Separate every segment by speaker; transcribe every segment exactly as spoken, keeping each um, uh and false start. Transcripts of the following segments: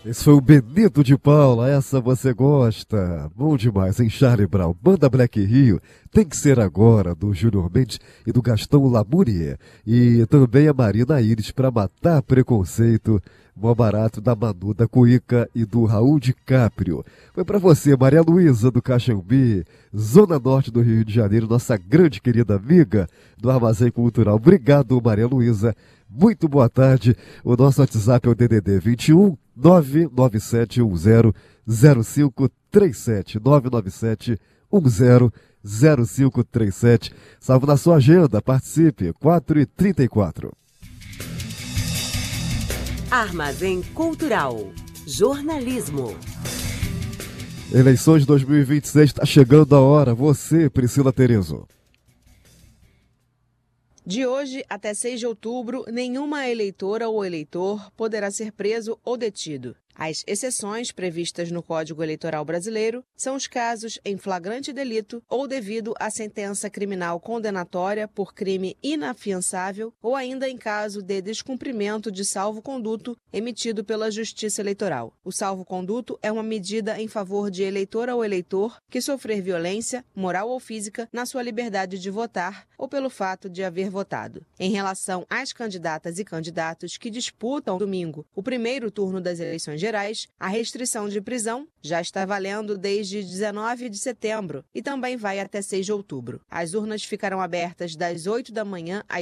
Speaker 1: Esse foi o Benito de Paula, essa você gosta. Bom demais, hein, Charlie Brown? Banda Black Rio, Tem Que Ser Agora, do Júnior Mendes e do Gastão Lamourier. E também a Marina Iris, Pra Matar Preconceito, Mó Barato, da Manu, da Cuíca e do Raul DiCaprio. Foi pra você, Maria Luísa, do Caxambi, Zona Norte do Rio de Janeiro, nossa grande querida amiga do Armazém Cultural. Obrigado, Maria Luísa. Muito boa tarde. O nosso WhatsApp é o D D D vinte e um, nove nove sete um zero zero cinco três sete, nove nove sete um zero zero cinco três sete. Salve na sua agenda, participe, quatro e trinta e quatro.
Speaker 2: Armazém Cultural, jornalismo.
Speaker 1: Eleições de dois mil e vinte e seis, está chegando a hora. Você, Priscila Terezo.
Speaker 3: De hoje até seis de outubro, nenhuma eleitora ou eleitor poderá ser preso ou detido. As exceções previstas no Código Eleitoral Brasileiro são os casos em flagrante delito ou devido à sentença criminal condenatória por crime inafiançável ou ainda em caso de descumprimento de salvo-conduto emitido pela Justiça Eleitoral. O salvo-conduto é uma medida em favor de eleitora ou eleitor que sofrer violência, moral ou física, na sua liberdade de votar ou pelo fato de haver votado. Em relação às candidatas e candidatos que disputam domingo o primeiro turno das eleições gerais, a restrição de prisão já está valendo desde dezenove de setembro e também vai até seis de outubro. As urnas ficarão abertas das oito da manhã às...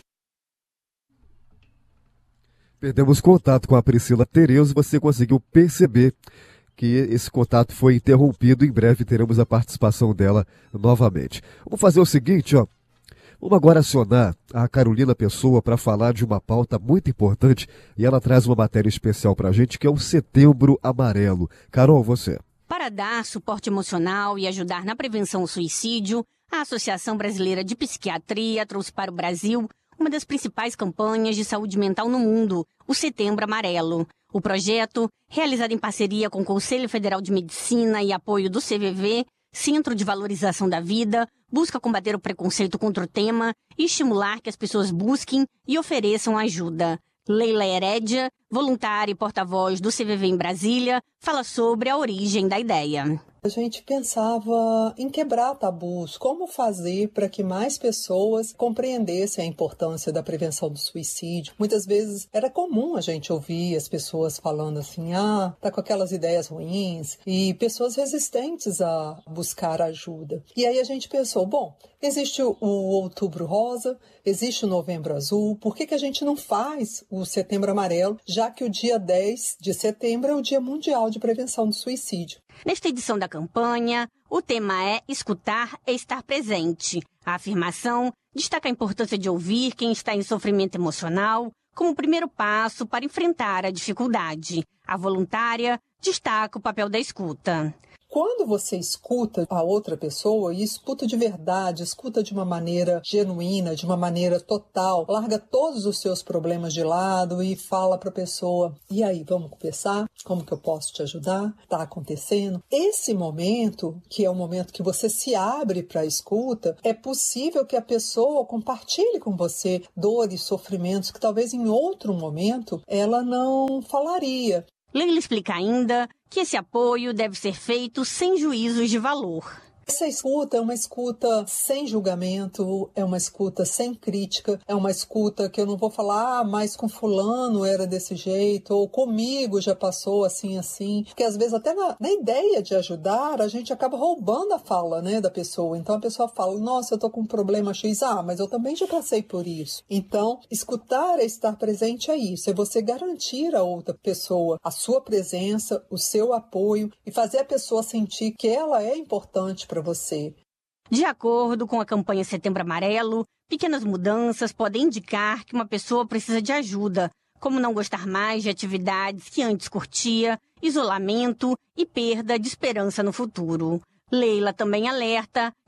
Speaker 1: Perdemos contato com a Priscila Terezo, você conseguiu perceber que esse contato foi interrompido. Em breve teremos a participação dela novamente. Vamos fazer o seguinte, ó. Vamos agora acionar a Carolina Pessoa para falar de uma pauta muito importante e ela traz uma matéria especial para a gente que é o Setembro Amarelo. Carol, você.
Speaker 4: Para dar suporte emocional e ajudar na prevenção ao suicídio, a Associação Brasileira de Psiquiatria trouxe para o Brasil uma das principais campanhas de saúde mental no mundo, o Setembro Amarelo. O projeto, realizado em parceria com o Conselho Federal de Medicina e apoio do C V V, Centro de Valorização da Vida, busca combater o preconceito contra o tema e estimular que as pessoas busquem e ofereçam ajuda. Leila Herédia, voluntária e porta-voz do C V V em Brasília, fala sobre a origem da ideia.
Speaker 5: A gente pensava em quebrar tabus, como fazer para que mais pessoas compreendessem a importância da prevenção do suicídio. Muitas vezes era comum a gente ouvir as pessoas falando assim, ah, tá com aquelas ideias ruins, e pessoas resistentes a buscar ajuda. E aí a gente pensou, bom, existe o Outubro Rosa, existe o Novembro Azul, por que que a gente não faz o Setembro Amarelo, já que o dia dez de setembro é o Dia Mundial de Prevenção do Suicídio?
Speaker 4: Nesta edição da campanha, o tema é escutar e estar presente. A afirmação destaca a importância de ouvir quem está em sofrimento emocional como primeiro passo para enfrentar a dificuldade. A voluntária destaca o papel da escuta.
Speaker 5: Quando você escuta a outra pessoa, e escuta de verdade, escuta de uma maneira genuína, de uma maneira total, larga todos os seus problemas de lado e fala para a pessoa, e aí, vamos conversar? Como que eu posso te ajudar? Está acontecendo? Esse momento, que é o momento que você se abre para a escuta, é possível que a pessoa compartilhe com você dores, sofrimentos que talvez em outro momento ela não falaria.
Speaker 4: Leila explica ainda que esse apoio deve ser feito sem juízos de valor.
Speaker 5: Essa escuta é uma escuta sem julgamento, é uma escuta sem crítica, é uma escuta que eu não vou falar, ah, mas com fulano era desse jeito, ou comigo já passou assim, assim. Porque às vezes até na, na ideia de ajudar, a gente acaba roubando a fala, né, da pessoa. Então a pessoa fala, nossa, eu tô com um problema X, ah, mas eu também já passei por isso. Então, escutar é estar presente é isso, é você garantir a outra pessoa a sua presença, o seu apoio e fazer a pessoa sentir que ela é importante para você.
Speaker 4: De acordo com a campanha Setembro Amarelo, pequenas mudanças podem indicar que uma pessoa precisa de ajuda, como não gostar mais de atividades que antes curtia, isolamento e perda de esperança no futuro. Leila também alerta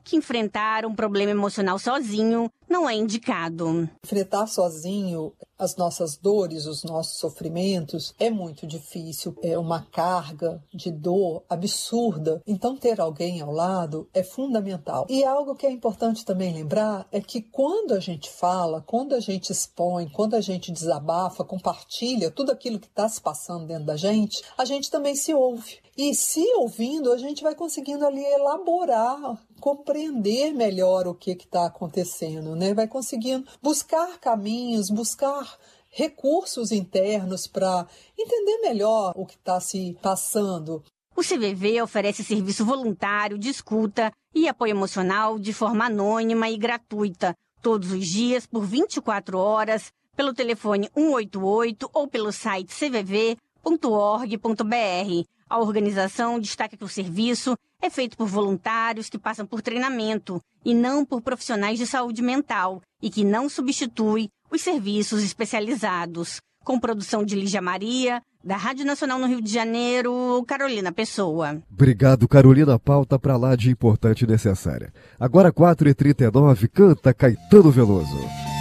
Speaker 4: que enfrentar um problema emocional sozinho não é indicado.
Speaker 5: Enfrentar sozinho as nossas dores, os nossos sofrimentos é muito difícil, é uma carga de dor absurda. Então ter alguém ao lado é fundamental. E algo que é importante também lembrar é que quando a gente fala, quando a gente expõe, quando a gente desabafa, compartilha tudo aquilo que está se passando dentro da gente, a gente também se ouve. E se ouvindo, a gente vai conseguindo ali elaborar, compreender melhor o que está acontecendo, né? Vai conseguindo buscar caminhos, buscar recursos internos para entender melhor o que está se passando.
Speaker 4: O C V V oferece serviço voluntário de escuta e apoio emocional de forma anônima e gratuita, todos os dias por vinte e quatro horas, pelo telefone um oito oito ou pelo site c v v ponto org ponto b r. A organização destaca que o serviço é feito por voluntários que passam por treinamento e não por profissionais de saúde mental e que não substitui os serviços especializados. Com produção de Lígia Maria, da Rádio Nacional no Rio de Janeiro, Carolina Pessoa.
Speaker 1: Obrigado, Carolina. Pauta pra lá de importante e necessária. Agora, quatro e trinta e nove, canta Caetano Veloso.